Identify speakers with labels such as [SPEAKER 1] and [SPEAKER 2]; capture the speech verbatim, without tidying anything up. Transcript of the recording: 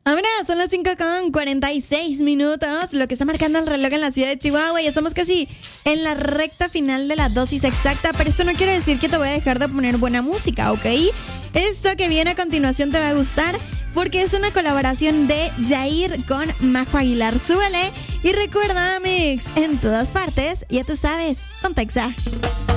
[SPEAKER 1] Ahora son las cinco con cuarenta y seis minutos, lo que está marcando el reloj en la ciudad de Chihuahua. Ya estamos casi en la recta final de la dosis exacta, pero esto no quiere decir que te voy a dejar de poner buena música, ¿ok? Esto que viene a continuación te va a gustar porque es una colaboración de Jair con Majo Aguilar. Súbele y recuerda, mix en todas partes, ya tú sabes, con Texa.